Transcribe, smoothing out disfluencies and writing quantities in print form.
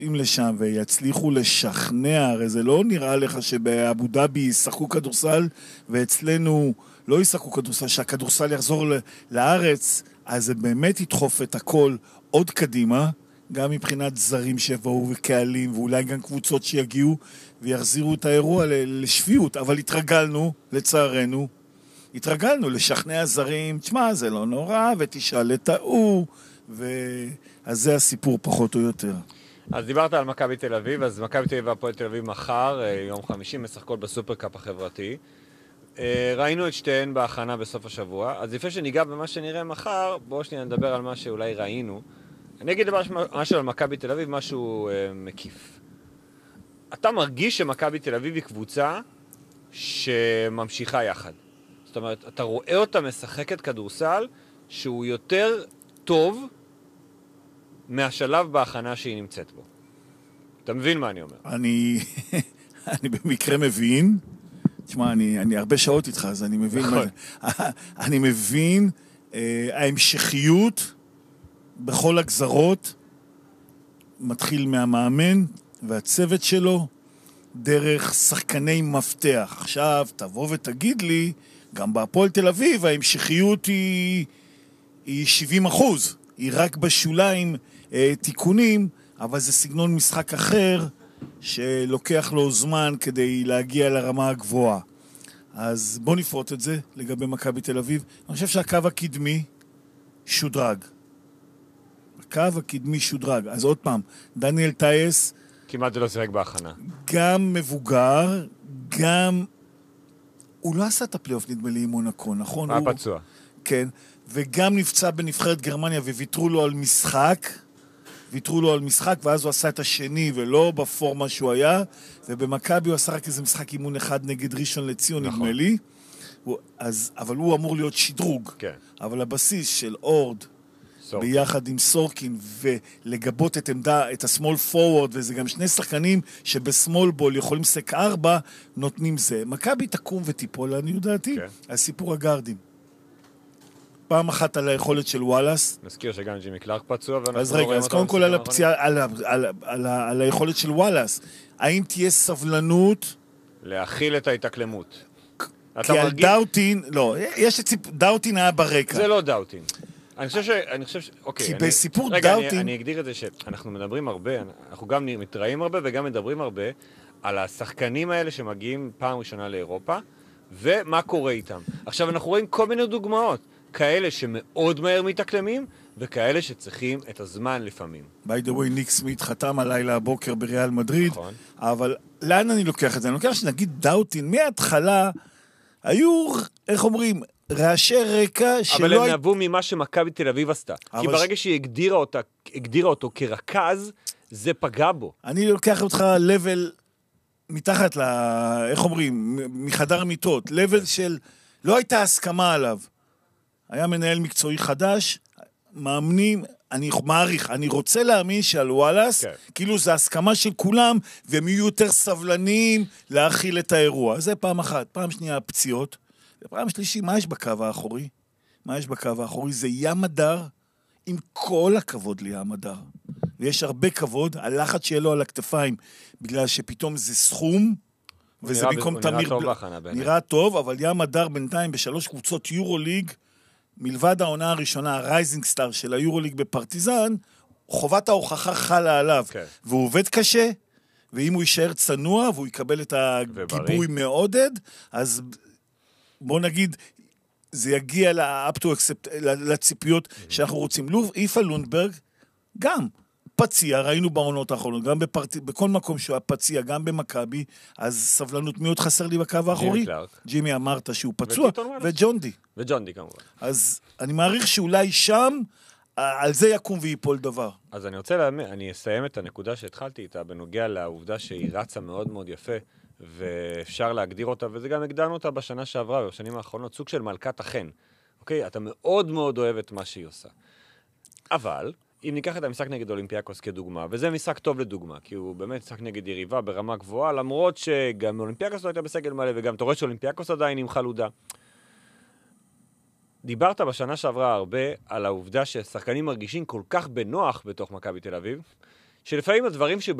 לשם ויצליחו לשכנע, הרי זה לא נראה לך שבאבו דאבי ישחקו כדורסל ואצלנו לא ישחקו כדורסל, שהכדורסל יחזור לארץ, אז זה באמת ידחוף את הכל עוד קדימה, גם מבחינת זרים שיבואו וקהלים, ואולי גם קבוצות שיגיעו ויחזירו את האירוע לשפיות, אבל התרגלנו, לצערנו, לשכנע זרים, תשמע, זה לא נורא, ותשאל את ההוא, אז זה הסיפור פחות או יותר. אז דיברת על מכבי תל אביב, אז מכבי תל אביב והפועל תל אביב מחר, יום חמישי, משחקות בסופרקאפ החברתי. ראינו את שתיהן בהכנה בסוף השבוע, אז לפני שניגע במה שנראה מחר, בואו שנייה נדבר על מה שאולי ראינו. אני אגיד משהו על מכבי תל אביב, משהו מקיף. אתה מרגיש שמכבי תל אביב היא קבוצה שממשיכה יחד. זאת אומרת, אתה רואה אותה משחקת כדורסל שהוא יותר טוב מהשלב בהכנה שהיא נמצאת בו. אתה מבין מה אני אומר? אני במקרה מבין, תשמע, אני הרבה שעות איתך, אז אני מבין מה זה. אני מבין ההמשכיות בכל הגזרות, מתחיל מהמאמן והצוות שלו, דרך שחקני מפתח. עכשיו, תבוא ותגיד לי, גם בהפועל תל אביב, ההמשכיות היא 70%. היא רק בשוליים תיקונים, אבל זה סגנון משחק אחר, שלוקח לו זמן כדי להגיע לרמה הגבוהה. אז בוא נפרוט את זה לגבי מכבי תל אביב. אני חושב שהקו הקדמי שודרג. הקו הקדמי שודרג. אז עוד פעם, דניאל טייס... כמעט לא שיחק בהכנה. גם מבוגר, גם... הוא לא עשה את הפלייאוף, נדמה לי, עם מונקו, נכון? היה פצוע. כן. וגם נפצע בנבחרת גרמניה, וויתרו לו על משחק. ואז הוא עשה את השני, ולא בפורמה שהוא היה. ובמכבי הוא עשה רק איזה משחק אימון אחד נגד ראשון לציון, נכון. נדמה לי. אבל הוא אמור להיות שדרוג. כן. אבל הבסיס של אורד, ביחד עם סורקין, ולגבות את השמאל פורוורד, וזה גם שני שחקנים שבסמאל בול יכולים סק 4, נותנים זה. מכבי תקום וטיפול, אני יודעתי, הסיפור הגארדים. פעם אחת על היכולת של וואלאס. נזכיר שגם ג'ימי קלארק פצוע. אז רגע, אז קודם כל על הפציעה, על היכולת של וואלאס. האם תהיה סבלנות? להכיל את ההתאקלמות. כי על דאוטין, לא, דאוטין היה ברקע. זה לא דאוטין. אני חושב אוקיי. כי בסיפור דאוטין... רגע, אני אגדיר את זה שאנחנו מדברים הרבה, אנחנו גם מתראים הרבה וגם מדברים הרבה על השחקנים האלה שמגיעים פעם ראשונה לאירופה, ומה קורה איתם. עכשיו אנחנו רואים כל מיני דוגמאות, כאלה שמאוד מהר מתאקלמים, וכאלה שצריכים את הזמן לפעמים. by the way, ניק סמית חתם הלילה הבוקר בריאל מדריד, נכון. אבל לאן אני לוקח את זה? אני לוקח שנגיד דאוטין, מההתחלה היו, איך אומרים, רעשי רקע שלא... אבל הם נבוא ממה שמכבי תל אביב עשתה. כי ברגע שהיא הגדירה אותו כרכז, זה פגע בו. אני לוקח אותך לבל מתחת איך אומרים, מחדר מיטות, לבל של... לא הייתה הסכמה עליו. היה מנהל מקצועי חדש, מאמנים, אני מעריך, אני רוצה להאמין שעל וואלאס, כאילו זה הסכמה של כולם, והם יהיו יותר סבלניים להכיל את האירוע. זה פעם אחת. פעם שנייה, הפציעות. ופעם שלישי, מה יש בקו האחורי? זה ים הדר, עם כל הכבוד לים הדר. ויש הרבה כבוד, הלחץ שיהיה לו על הכתפיים, בגלל שפתאום זה סכום, וזה במקום תמיר... נראה טוב, אבל ים הדר בינתיים בשלוש קבוצות יורוליג, מלבד העונה הראשונה, הרייזינג סטאר של היורוליג בפרטיזן, חובת ההוכחה חלה עליו. והוא עובד קשה, ואם הוא יישאר צנוע, והוא יקבל את הגיבוי מעודד, אז בוא נגיד, זה יגיע לציפיות שאנחנו רוצים. איפה לונדברג, גם פציע, ראינו בעונות האחרונות, גם בכל מקום שהוא פציע, גם במכבי, אז סבלנות מאוד חסר לי בקו האחורי. ג'ימי אמרת שהוא פצוע, וג'ונדי כמובן. אז אני מעריך שאולי שם, על זה יקום ויפול דבר. אז אני אסיים את הנקודה שהתחלתי איתה, בנוגע לעובדה שהיא רצה מאוד מאוד יפה, ואפשר להגדיר אותה, וזה גם הגדרנו אותה בשנה שעברה, בשנים האחרונות, סוג של מלכת החן. אוקיי? אתה מאוד מאוד אוהב את מה שהיא עושה. אבל, אם ניקח את המשחק נגד אולימפיאקוס כדוגמה, וזה משחק טוב לדוגמה, כי הוא באמת משחק נגד יריבה ברמה גבוהה, למרות שגם אולימפיאקוס לא הייתה בסגל מלא, וגם אתה רואה שאולימפיאקוס עדיין עם חלודה. דיברת בשנה שעברה הרבה על העובדה ששחקנים מרגישים כל כך בנוח בתוך מכבי תל אביב, שלפעמים הדברים